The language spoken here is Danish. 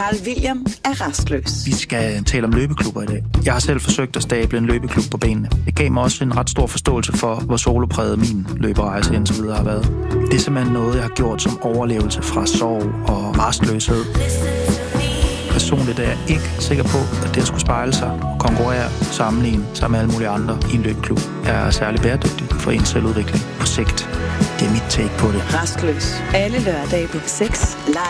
Carl William er rastløs. Vi skal tale om løbeklubber i dag. Jeg har selv forsøgt at stable en løbeklub på benene. Det gav mig også en ret stor forståelse for, hvor solopræget min løberejse indtil videre har været. Det er simpelthen noget, jeg har gjort som overlevelse fra sorg og rastløshed. Personligt er jeg ikke sikker på, at det at skulle spejle sig, konkurrere, sammenligne sig med alle mulige andre i en løbeklub er særlig bæredygtigt for en selvudvikling på sigt. Det er mit take på det. Rastløs. Alle lørdage på 6 live